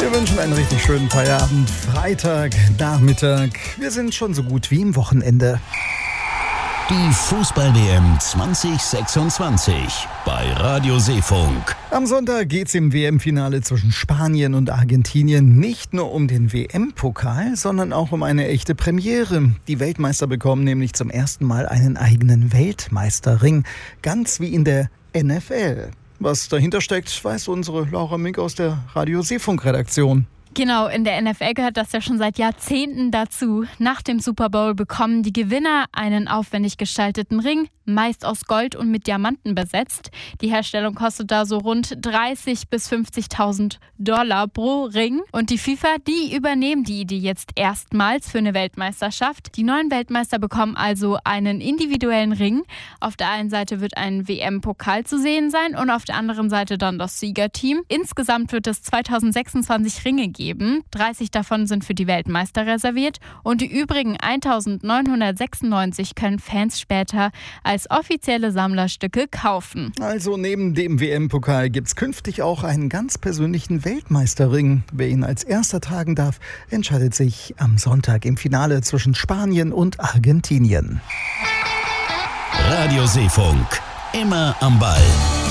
Wir wünschen einen richtig schönen Feierabend. Freitag, Nachmittag. Wir sind schon so gut wie im Wochenende. Die Fußball-WM 2026 bei Radio Seefunk. Am Sonntag geht's im WM-Finale zwischen Spanien und Argentinien nicht nur um den WM-Pokal, sondern auch um eine echte Premiere. Die Weltmeister bekommen nämlich zum ersten Mal einen eigenen Weltmeisterring, ganz wie in der NFL. Was dahinter steckt, weiß unsere Laura Mink aus der Radio Seefunk-Redaktion. Genau, in der NFL gehört das ja schon seit Jahrzehnten dazu. Nach dem Super Bowl bekommen die Gewinner einen aufwendig gestalteten Ring, meist aus Gold und mit Diamanten besetzt. Die Herstellung kostet da so rund 30.000 bis 50.000 Dollar pro Ring. Und die FIFA, die übernehmen die Idee jetzt erstmals für eine Weltmeisterschaft. Die neuen Weltmeister bekommen also einen individuellen Ring. Auf der einen Seite wird ein WM-Pokal zu sehen sein und auf der anderen Seite dann das Siegerteam. Insgesamt wird es 2026 Ringe geben. 30 davon sind für die Weltmeister reserviert und die übrigen 1996 können Fans später als offizielle Sammlerstücke kaufen. Also neben dem WM-Pokal gibt's künftig auch einen ganz persönlichen Weltmeisterring. Wer ihn als erster tragen darf, entscheidet sich am Sonntag im Finale zwischen Spanien und Argentinien. Radio Seefunk, immer am Ball.